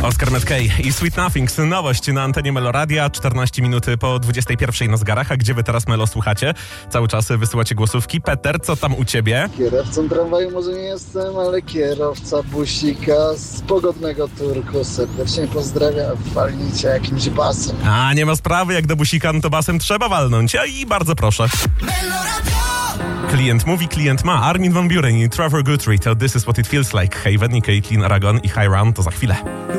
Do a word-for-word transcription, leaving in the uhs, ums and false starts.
Oscar Mackay i Sweet Nothings. Nowość na antenie Meloradia. czternaście minut po dwudziestej pierwszej na zegarach. A gdzie wy teraz, Melo, słuchacie? Cały czas wysyłacie głosówki. Peter, co tam u ciebie? Kierowcą tramwaju może nie jestem, ale kierowca busika z pogodnego Turku serdecznie pozdrawiam. Walnijcie jakimś basem. A, nie ma sprawy, jak do busika, no to basem trzeba walnąć. A i bardzo proszę. Klient mówi, klient ma. Armin van Buuren i Trevor Guthrie to This Is What It Feels Like. Haven i Caitlin Aragon i High Round to za chwilę.